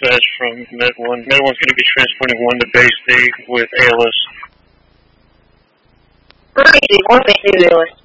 dispatch from Med 1. Med 1's going to be transporting 1 to Base D with ALS. Crazy, 1 to ALS.